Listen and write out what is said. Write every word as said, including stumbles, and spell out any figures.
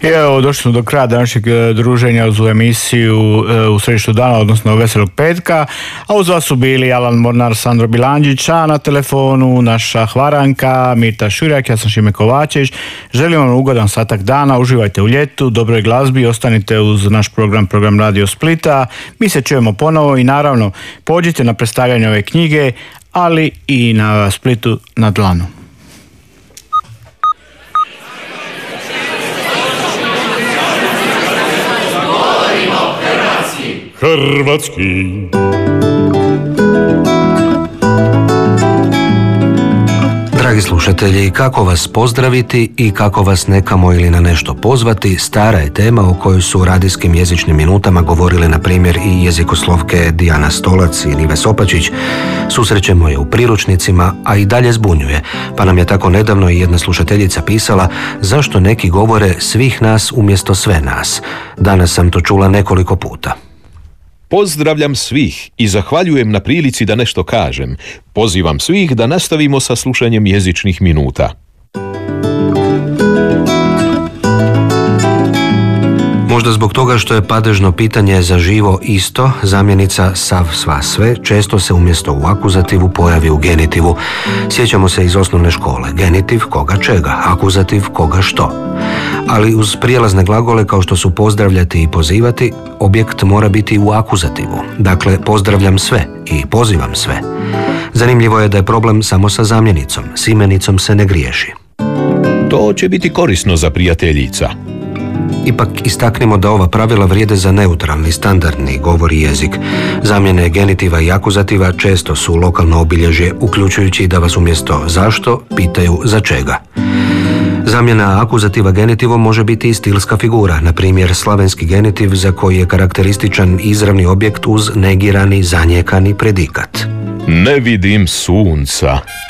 I evo, došli smo do kraja današnjeg druženja uz emisiju u središtu dana, odnosno Veselog petka, a uz vas su bili Alan Mornar, Sandro Bilandžić, a na telefonu naša Hvaranka, Mirta Šurjak, ja sam Šime Kovačević. Želim vam ugodan ostatak dana, uživajte u ljetu, dobroj glazbi, ostanite uz naš program, program Radio Splita. Mi se čujemo ponovo i naravno pođite na predstavljanje ove knjige, ali i na Splitu na dlanu. Hrvatski. Dragi slušatelji, kako vas pozdraviti i kako vas nekamo ili na nešto pozvati, stara je tema o kojoj su u radijskim jezičnim minutama govorili na primjer i jezikoslovke Dijana Stolac i Nive Sopačić. Susrećemo je u priručnicima, a i dalje zbunjuje, pa nam je tako nedavno i jedna slušateljica pisala zašto neki govore svih nas umjesto sve nas. Danas sam to čula nekoliko puta. Pozdravljam svih i zahvaljujem na prilici da nešto kažem. Pozivam svih da nastavimo sa slušanjem jezičnih minuta. Možda zbog toga što je padežno pitanje za živo isto, zamjenica sav, sva, sve često se umjesto u akuzativu pojavi u genitivu. Sjećamo se iz osnovne škole. Genitiv koga čega, akuzativ koga što. Ali uz prijelazne glagole kao što su pozdravljati i pozivati, objekt mora biti u akuzativu. Dakle, pozdravljam sve i pozivam sve. Zanimljivo je da je problem samo sa zamjenicom. S imenicom se ne griješi. To će biti korisno za prijateljica. Ipak istaknimo da ova pravila vrijede za neutralni, standardni govor i jezik. Zamjene genitiva i akuzativa često su lokalno obilježje, uključujući da vas umjesto zašto pitaju za čega. Zamjena akuzativa genitivom može biti i stilska figura, na primjer slavenski genitiv za koji je karakterističan izravni objekt uz negirani, zanijekani predikat. Ne vidim sunca.